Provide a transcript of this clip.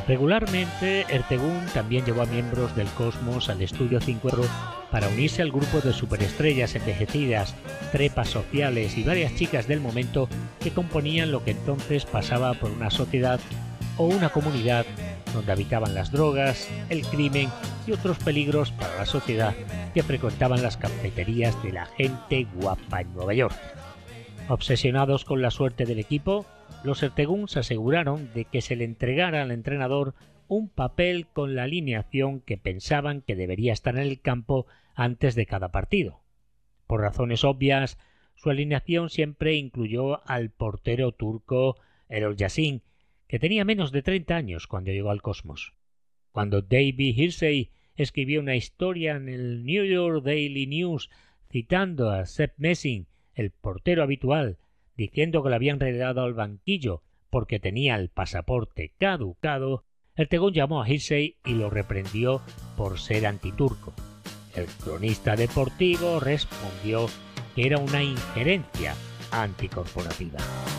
Regularmente, Ertegún también llevó a miembros del Cosmos al Estudio 54 para unirse al grupo de superestrellas envejecidas, trepas sociales y varias chicas del momento que componían lo que entonces pasaba por una sociedad o una comunidad donde habitaban las drogas, el crimen y otros peligros para la sociedad que frecuentaban las cafeterías de la gente guapa en Nueva York. Obsesionados con la suerte del equipo, los Ertegún se aseguraron de que se le entregara al entrenador un papel con la alineación que pensaban que debería estar en el campo antes de cada partido. Por razones obvias, su alineación siempre incluyó al portero turco Erol Yasin, que tenía menos de 30 años cuando llegó al Cosmos. Cuando David Hersey escribió una historia en el New York Daily News citando a Sepp Messing, el portero habitual, diciendo que lo habían relegado al banquillo porque tenía el pasaporte caducado, Ertegún llamó a Hersey y lo reprendió por ser antiturco. El cronista deportivo respondió que era una injerencia anticorporativa.